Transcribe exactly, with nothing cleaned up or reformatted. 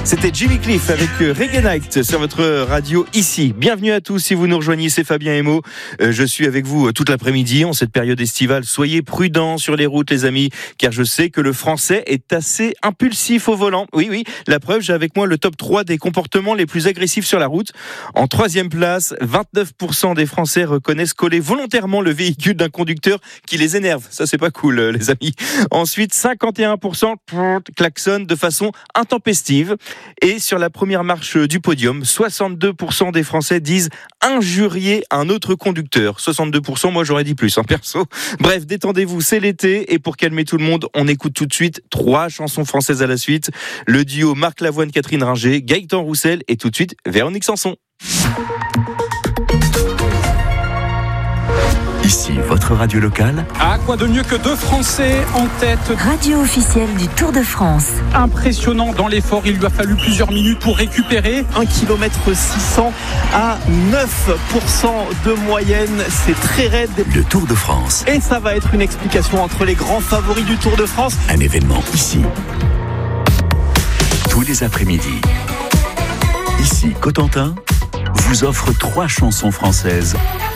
C'était Jimmy Cliff avec Reggae Night sur votre radio ici. Bienvenue à tous si vous nous rejoignez, c'est Fabien Emo. Euh, je suis avec vous toute l'après-midi en cette période estivale. Soyez prudents sur les routes les amis, car je sais que le français est assez impulsif au volant. Oui, oui, la preuve, j'ai avec moi le top trois des comportements les plus agressifs sur la route. En troisième place, vingt-neuf pour cent des Français reconnaissent coller volontairement le véhicule d'un conducteur qui les énerve. Ça, c'est pas cool, les amis. Ensuite, cinquante et un pour cent klaxonnent de façon intempestive. Et sur la première marche du podium, soixante-deux pour cent des Français disent injurier un autre conducteur. soixante-deux pour cent, moi j'aurais dit plus, hein, perso. Bref, détendez-vous, c'est l'été. Et pour calmer tout le monde, on écoute tout de suite trois chansons françaises à la suite. Le duo Marc Lavoine, Catherine Ringer, Gaëtan Roussel et tout de suite Véronique Sanson. Ici, votre radio locale. Ah, quoi de mieux que deux Français en tête. Radio officielle du Tour de France. Impressionnant dans l'effort, il lui a fallu plusieurs minutes pour récupérer. un kilomètre six cents à neuf pour cent de moyenne, c'est très raide. Le Tour de France. Et ça va être une explication entre les grands favoris du Tour de France. Un événement ici. Tous les après-midi. Ici, Cotentin vous offre trois chansons françaises